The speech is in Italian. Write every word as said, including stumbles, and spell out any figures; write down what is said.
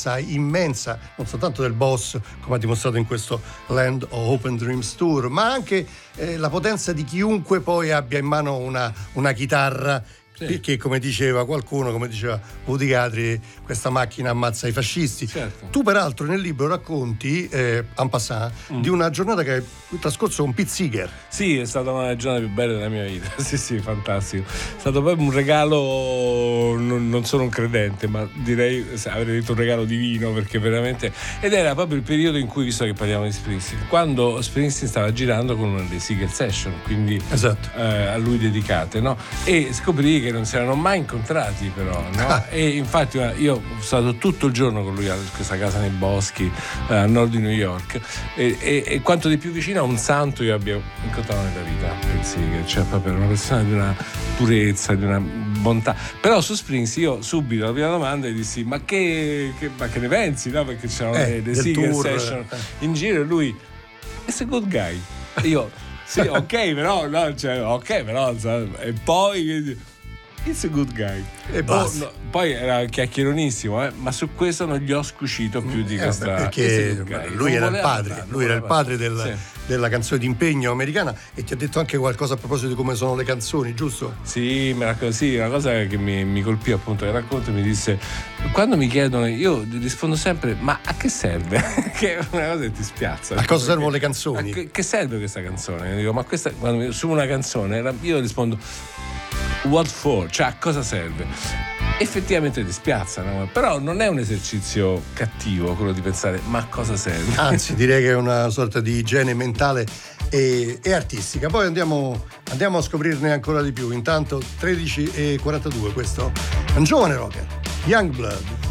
potenza immensa, non soltanto del boss, come ha dimostrato in questo Land of Open Dreams Tour, ma anche eh, la potenza di chiunque poi abbia in mano una, una chitarra. Sì. Perché, come diceva qualcuno, come diceva Woody Guthrie, questa macchina ammazza i fascisti. Certo. Tu peraltro nel libro racconti eh, en passant mm. di una giornata che hai trascorso con Pete Seeger. Sì, è stata una giornata più bella della mia vita. Sì, sì, fantastico. È stato proprio un regalo, non, non sono un credente, ma direi avrei detto un regalo divino, perché veramente, ed era proprio il periodo in cui, visto che parliamo di Springsteen, quando Springsteen stava girando con una delle Seeger Session, quindi esatto. eh, a lui dedicate, no? E scoprì che non si erano mai incontrati, però, no? Ah. E infatti io sono stato tutto il giorno con lui a questa casa nei boschi eh, a nord di New York, e, e, e quanto di più vicino a un santo io abbia incontrato nella vita, pensi che cioè proprio una persona di una purezza, di una bontà. Però su Springsteen io subito la prima domanda gli dissi ma che, che, ma che ne pensi, no? Perché c'erano eh, le Seeger Session in giro, e lui è a good guy. E io sì, ok, però no, cioè, ok, però e poi it's a good guy. E oh, no, poi era chiacchieronissimo, eh, ma su questo non gli ho scuscito più di eh, questa. Perché lui era il padre, parlare, lui era il padre del, sì. della canzone d'impegno americana, e ti ha detto anche qualcosa a proposito di come sono le canzoni, giusto? Sì, me la, sì, una cosa che mi, mi colpì appunto nel racconto, mi disse, quando mi chiedono, io rispondo sempre, ma a che serve? Che è una cosa che ti spiazza. A cosa servono le canzoni? Che, che serve questa canzone? Io dico, ma questa, quando su una canzone io rispondo what for? Cioè, a cosa serve? Effettivamente ti spiazza, no? Però non è un esercizio cattivo quello di pensare ma a cosa serve? Anzi, direi che è una sorta di igiene mentale e, e artistica. Poi andiamo, andiamo a scoprirne ancora di più. Intanto tredici e quarantadue, questo è un giovane rocker, Youngblood.